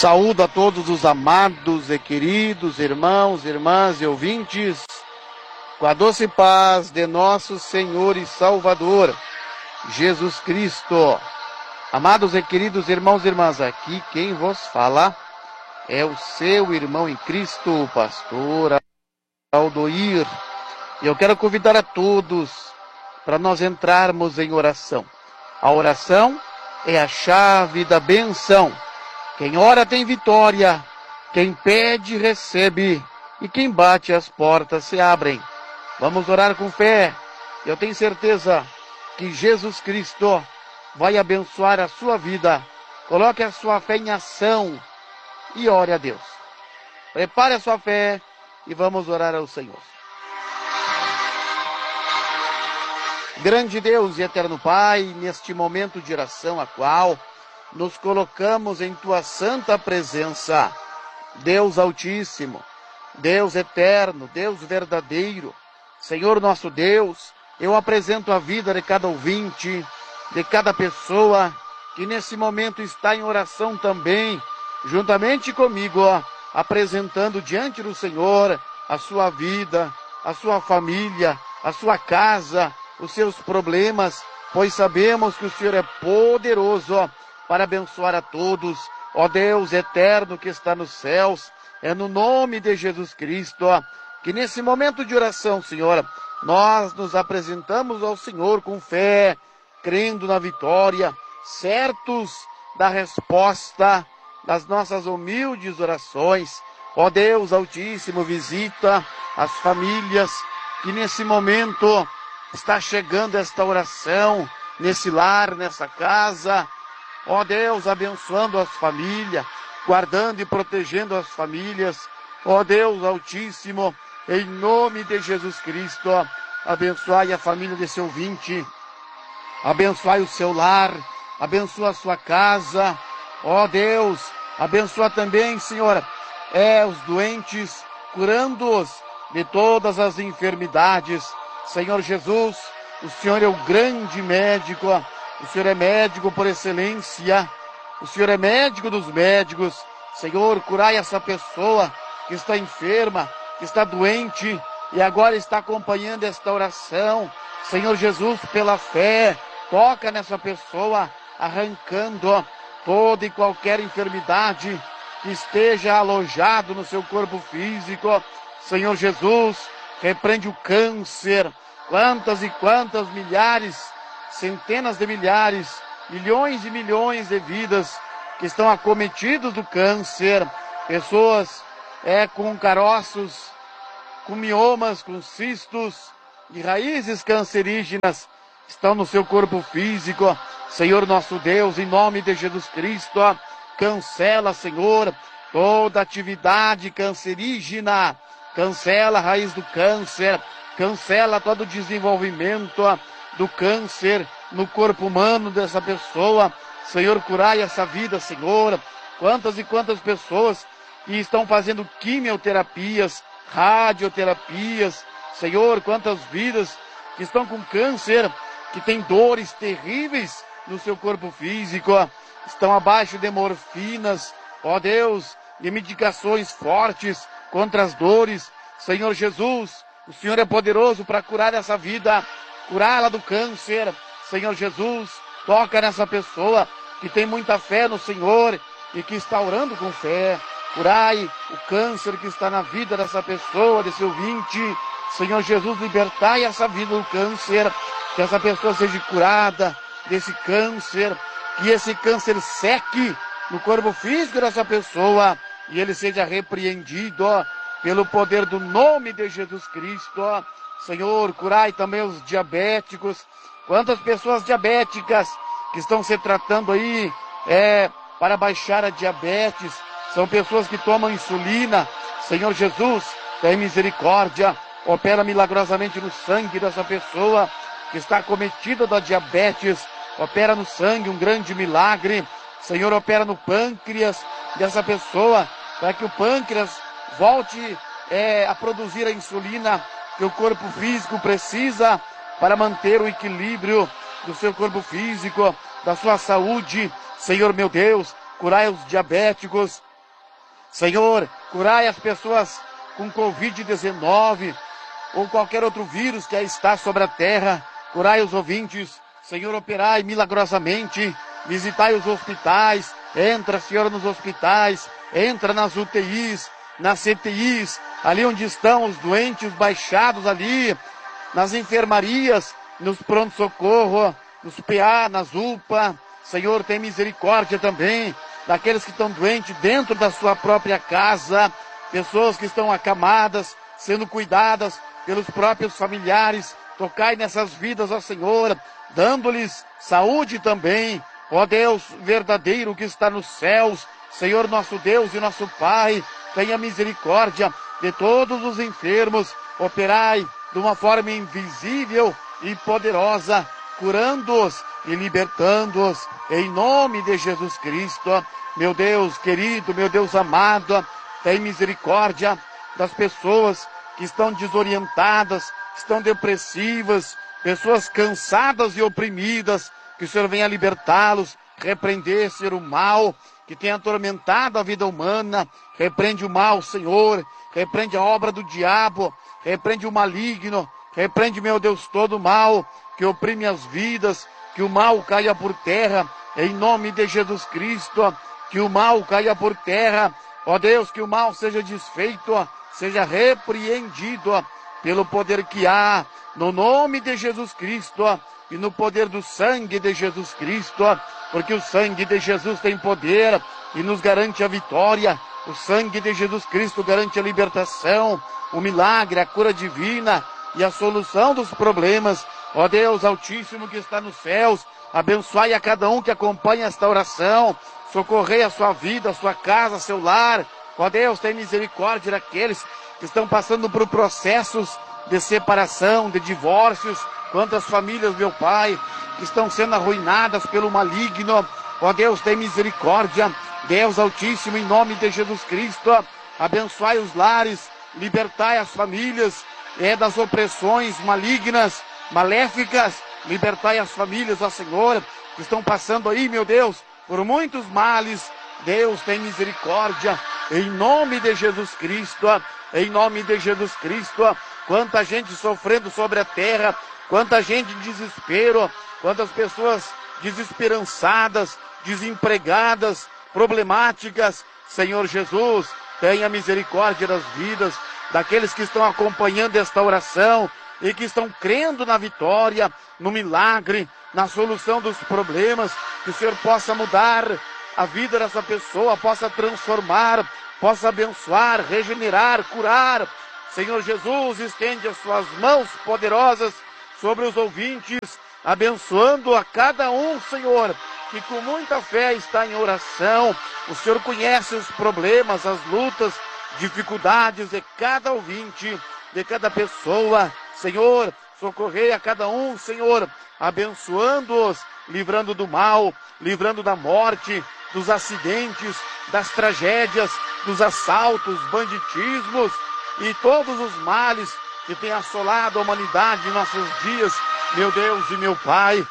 Saúdo a todos os amados e queridos irmãos, irmãs e ouvintes, com a doce paz de nosso Senhor e Salvador, Jesus Cristo. Amados e queridos irmãos e irmãs, aqui quem vos fala é o seu irmão em Cristo, o pastor Aldoir. E eu quero convidar a todos para nós entrarmos em oração. A oração é a chave da benção. Quem ora tem vitória, quem pede recebe, e quem bate as portas se abrem. Vamos orar com fé. Eu tenho certeza que Jesus Cristo vai abençoar a sua vida. Coloque a sua fé em ação e ore a Deus. Prepare a sua fé e vamos orar ao Senhor. Grande Deus e eterno Pai, neste momento de oração a qual nos colocamos em Tua santa presença, Deus Altíssimo, Deus Eterno, Deus Verdadeiro, Senhor nosso Deus, eu apresento a vida de cada ouvinte, de cada pessoa que nesse momento está em oração também, juntamente comigo, apresentando diante do Senhor a sua vida, a sua família, a sua casa, os seus problemas, pois sabemos que o Senhor é poderoso para abençoar a todos. Ó Deus eterno que está nos céus, é no nome de Jesus Cristo, que nesse momento de oração, Senhor, nós nos apresentamos ao Senhor com fé, crendo na vitória, certos da resposta das nossas humildes orações. Ó Deus Altíssimo, visita as famílias que nesse momento está chegando esta oração, nesse lar, nessa casa. Ó Deus, abençoando as famílias, guardando e protegendo as famílias. Ó Deus Altíssimo, em nome de Jesus Cristo, abençoai a família desse ouvinte, abençoai o seu lar, abençoa a sua casa. Ó Deus, abençoa também, Senhor, os doentes, curando-os de todas as enfermidades. Senhor Jesus, o Senhor é o grande médico, o Senhor é médico por excelência, o Senhor é médico dos médicos. Senhor, curai essa pessoa que está enferma, que está doente e agora está acompanhando esta oração. Senhor Jesus, pela fé, toca nessa pessoa, arrancando toda e qualquer enfermidade que esteja alojado no seu corpo físico. Senhor Jesus, repreende o câncer. Quantas e quantas milhares, centenas de milhares, milhões e milhões de vidas que estão acometidos do câncer. Pessoas com caroços, com miomas, com cistos e raízes cancerígenas estão no seu corpo físico. Senhor nosso Deus, em nome de Jesus Cristo, cancela, Senhor, toda atividade cancerígena, cancela a raiz do câncer, cancela todo o desenvolvimento do câncer no corpo humano dessa pessoa. Senhor, curai essa vida, Senhor. Quantas e quantas pessoas que estão fazendo quimioterapias, radioterapias. Senhor, quantas vidas que estão com câncer, que têm dores terríveis no seu corpo físico, estão abaixo de morfinas, ó Deus, de medicações fortes contra as dores. Senhor Jesus, o Senhor é poderoso para curar essa vida, curá-la do câncer. Senhor Jesus, toca nessa pessoa que tem muita fé no Senhor e que está orando com fé. Curai o câncer que está na vida dessa pessoa, desse ouvinte. Senhor Jesus, libertai essa vida do câncer, que essa pessoa seja curada desse câncer, que esse câncer seque no corpo físico dessa pessoa e ele seja repreendido pelo poder do nome de Jesus Cristo. Senhor, curai também os diabéticos. Quantas pessoas diabéticas que estão se tratando aí para baixar a diabetes. São pessoas que tomam insulina. Senhor Jesus, tem misericórdia. Opera milagrosamente no sangue dessa pessoa que está acometida da diabetes. Opera no sangue um grande milagre. Senhor, opera no pâncreas dessa pessoa, para que o pâncreas volte a produzir a insulina que o corpo físico precisa para manter o equilíbrio do seu corpo físico, da sua saúde. Senhor meu Deus, curai os diabéticos, Senhor, curai as pessoas com Covid-19 ou qualquer outro vírus que aí está sobre a terra. Curai os ouvintes. Senhor, operai milagrosamente. Visitai os hospitais. Entra, Senhor, nos hospitais. Entra nas UTIs, nas CTIs, ali onde estão os doentes baixados ali, nas enfermarias, nos pronto-socorro, nos PA, nas UPA. Senhor, tem misericórdia também daqueles que estão doentes dentro da sua própria casa, pessoas que estão acamadas, sendo cuidadas pelos próprios familiares. Tocai nessas vidas, ó Senhor, dando-lhes saúde também. Ó Deus verdadeiro que está nos céus, Senhor nosso Deus e nosso Pai, tenha misericórdia de todos os enfermos. Operai de uma forma invisível e poderosa, curando-os e libertando-os, em nome de Jesus Cristo. Meu Deus querido, meu Deus amado, tem misericórdia das pessoas que estão desorientadas, estão depressivas, pessoas cansadas e oprimidas, que o Senhor venha libertá-los, repreender, Senhor, o mal que tem atormentado a vida humana. Repreende o mal, Senhor, repreende a obra do diabo, repreende o maligno, repreende, meu Deus, todo o mal que oprime as vidas, que o mal caia por terra, em nome de Jesus Cristo, que o mal caia por terra, ó Deus, que o mal seja desfeito, seja repreendido pelo poder que há, no nome de Jesus Cristo e no poder do sangue de Jesus Cristo, porque o sangue de Jesus tem poder e nos garante a vitória. O sangue de Jesus Cristo garante a libertação, o milagre, a cura divina e a solução dos problemas. Ó Deus Altíssimo que está nos céus, abençoai a cada um que acompanha esta oração, socorrei a sua vida, a sua casa, seu lar. Ó Deus, tem misericórdia daqueles que estão passando por processos de separação, de divórcios. Quantas famílias, meu Pai, que estão sendo arruinadas pelo maligno. Ó Deus, tem misericórdia. Deus Altíssimo, em nome de Jesus Cristo, abençoai os lares, libertai as famílias das opressões malignas, maléficas. Libertai as famílias, ó Senhor, que estão passando aí, meu Deus, por muitos males. Deus, tem misericórdia, em nome de Jesus Cristo, em nome de Jesus Cristo. Quanta gente sofrendo sobre a terra, quanta gente em desespero, quantas pessoas desesperançadas, desempregadas, problemáticas. Senhor Jesus, tenha misericórdia das vidas daqueles que estão acompanhando esta oração e que estão crendo na vitória, no milagre, na solução dos problemas. Que o Senhor possa mudar a vida dessa pessoa, possa transformar, possa abençoar, regenerar, curar. Senhor Jesus, estende as suas mãos poderosas sobre os ouvintes, abençoando a cada um, Senhor, que com muita fé está em oração. O Senhor conhece os problemas, as lutas, dificuldades de cada ouvinte, de cada pessoa. Senhor, socorrei a cada um, Senhor, abençoando-os, livrando do mal, livrando da morte, dos acidentes, das tragédias, dos assaltos, banditismos e todos os males que têm assolado a humanidade em nossos dias. Meu Deus e meu Pai,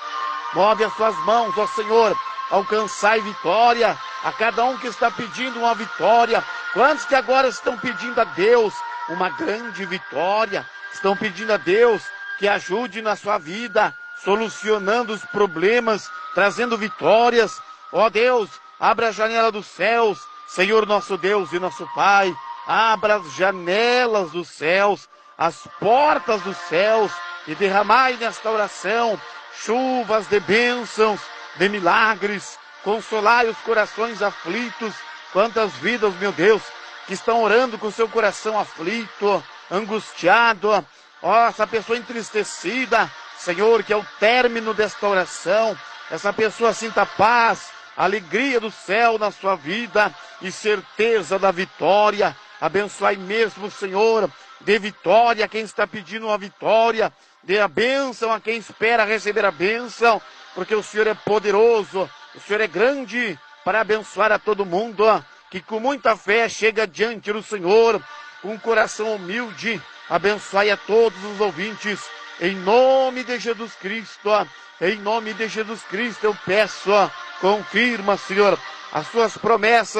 move as suas mãos, ó Senhor, alcançai vitória a cada um que está pedindo uma vitória. Quantos que agora estão pedindo a Deus uma grande vitória, estão pedindo a Deus que ajude na sua vida, solucionando os problemas, trazendo vitórias. Ó Deus, abra a janela dos céus, Senhor nosso Deus e nosso Pai, abra as janelas dos céus, as portas dos céus, e derramai nesta oração chuvas de bênçãos, de milagres. Consolai os corações aflitos. Quantas vidas, meu Deus, que estão orando com seu coração aflito, angustiado. Ó, essa pessoa entristecida, Senhor, que é o término desta oração, essa pessoa sinta paz, alegria do céu na sua vida e certeza da vitória. Abençoai mesmo, Senhor, dê vitória a quem está pedindo uma vitória, dê a bênção a quem espera receber a bênção, porque o Senhor é poderoso, o Senhor é grande para abençoar a todo mundo, que com muita fé chega diante do Senhor, com um coração humilde. Abençoai a todos os ouvintes, em nome de Jesus Cristo, em nome de Jesus Cristo eu peço, confirma, Senhor, as suas promessas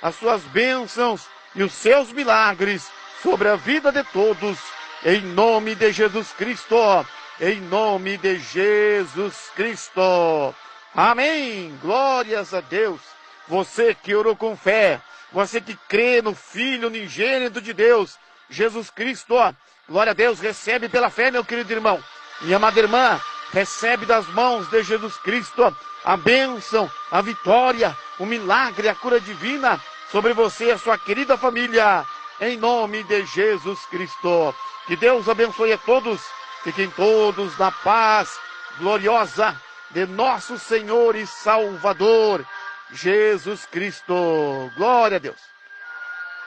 as suas bênçãos e os seus milagres sobre a vida de todos, em nome de Jesus Cristo, em nome de Jesus Cristo. Amém. Glórias a Deus. Você que orou com fé, você que crê no Filho unigênito de Deus, Jesus Cristo, glória a Deus, recebe pela fé, meu querido irmão. Minha amada irmã, recebe das mãos de Jesus Cristo a bênção, a vitória, o milagre, a cura divina sobre você e a sua querida família, em nome de Jesus Cristo. Que Deus abençoe a todos, fiquem todos na paz gloriosa de nosso Senhor e Salvador, Jesus Cristo. Glória a Deus.